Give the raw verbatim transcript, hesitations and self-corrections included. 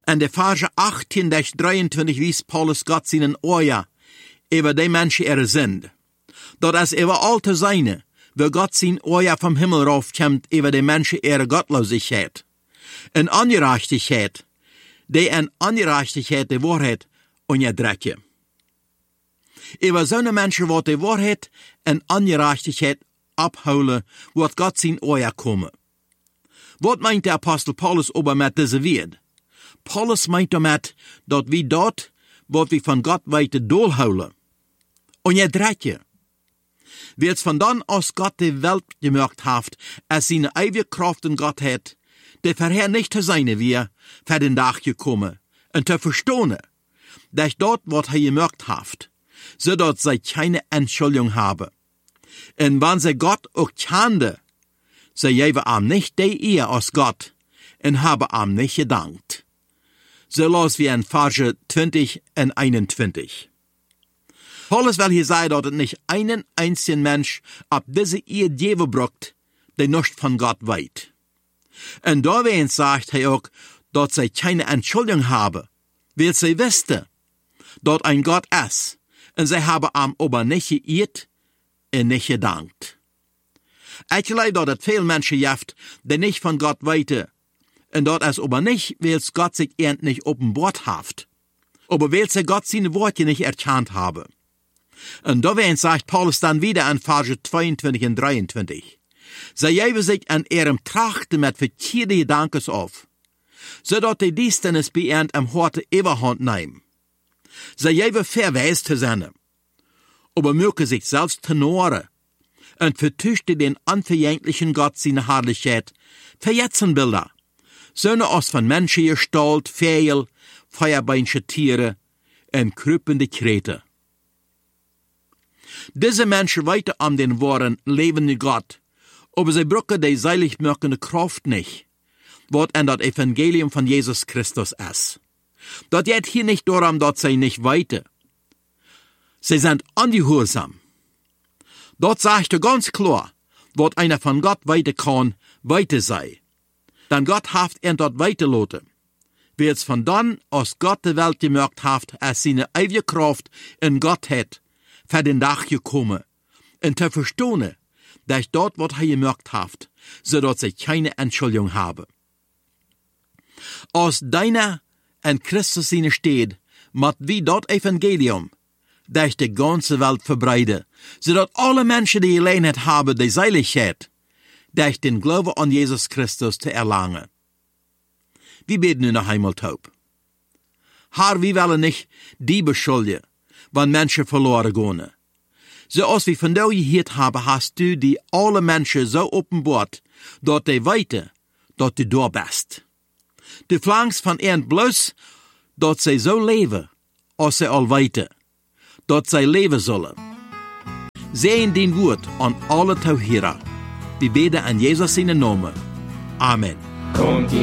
En de Verse achttien tot drieëntwintig wies Paulus Gott seinen Oja über die Menschen ihre sind. Dort als über alte Seine, wo Gott sein Oja vom Himmel raufkommt über die Menschen ihre Gottlosigkeit. En Ungerechtigkeit, die en Ungerechtigkeit die Wahrheit unterdrücken. Über so eine Menschen wird die Wahrheit en Ungerechtigkeit abholen, wird Gott sein Oja kommen. Was meint der Apostel Paulus aber mit dieser Wort? Paulus meint damit, dat wie dort, wat wie von Gott weite doorhouden. Und je dretje. Wie es von dann aus Gott die Welt gemacht hat, als seine ewige Kraft in Gott hat, der vorher nicht zu sein wir, für den Tag gekommen, und zu verstehen, dass dort, was er gemacht hat, so dort sie keine Entschuldigung haben. Und wenn sie Gott auch kannte, sie geben ihm nicht die Ehe aus Gott, und haben ihm nicht gedankt. So los wie in Verse zwanzig und einundzwanzig. Paulus will hier sagen, dass es nicht einen einzigen Mensch ab diese Ehe geben braucht, der nicht von Gott weiß. Und da sagt er auch, dass sie keine Entschuldigung haben, weil sie wussten, dass ein Gott ist, und sie haben ihm aber nicht geirrt und nicht gedankt. Ich glaube, dass es viele Menschen gibt, die nicht von Gott weiten, und dort es aber nicht, weil Gott sich erst nicht offenbart hat, aber weil sie Gott seine Worte nicht erkannt habe. Und da sagt Paulus dann wieder an Verse zweiundzwanzig und dreiundzwanzig. Sie geben sich an ihrem Trachten mit verkehrten Gedanken auf, so dass die Dienstnis bei ihnen am Horte Überhand nehmen. Sie geben Verweis zu sein, aber mögen sich selbst tenore und vertüchten den unverjänglichen Gott seine Herrlichkeit, verjetzen Bilder, Söhne aus von Menschen Gestalt, Fehl, Feuerbeinsche Tiere und krüppende Krete. Diese Menschen weiten um den wahren, lebenden Gott, aber sie brauchen die seilig wirkende Kraft nicht, was in das Evangelium von Jesus Christus ist. Dort geht hier nicht darum, dass sie nicht weiten. Sie sind ungehorsam. Dort sagt er ganz klar, was einer von Gott weiten kann, weite sei. Dann Gott haft er dort weiterloten. Wie es von dann aus Gott die Welt gemacht hat, als seine ewige Kraft in Gott hat, für den Tag gekommen, und zu verstehen, dass dort, was er gemacht hat, so dass sie keine Entschuldigung habe. Aus deiner in Christus seine steht, mat wie dort Evangelium, dass die ganze Welt verbreite, so dass alle Menschen, die Gelegenheit haben, die Seiligkeit, durch den Glauben an Jesus Christus zu erlangen. Wir beten nun noch einmal taub. Herr, wir wollen nicht die beschuldigen, wenn Menschen verloren gehen. So als wir von dir gehört haben, hast du die alle Menschen so offenbart, dass die weiten, dass du da bist. Du verlangst von ihnen bloß, dass sie so leben, als sie all weiten, dass sie leben sollen. Sehen den Wort an alle Tauhierer. Wir beten an Jesus seinen Namen. Amen. Kommt